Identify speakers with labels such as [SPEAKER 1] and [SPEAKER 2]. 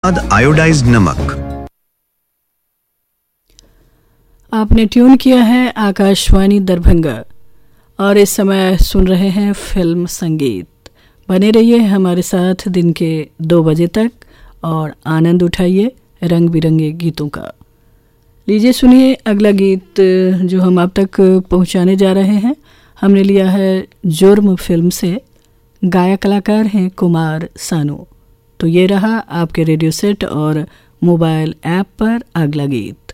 [SPEAKER 1] Iodised नमक।
[SPEAKER 2] आपने tune किया है आकाशवाणी दरभंगा और इस समय सुन रहे हैं फिल्म संगीत। बने रहिए हमारे साथ दिन के 2 बजे तक और आनंद उठाइए रंग बिरंगे गीतों का। लीजिए सुनिए अगला गीत जो हम आप तक पहुंचाने जा रहे हैं। हमने लिया है जुर्म फिल्म से, गायक कलाकार हैं कुमार सानू। तो ये रहा आपके रेडियो सेट और मोबाइल ऐप पर अगला गीत।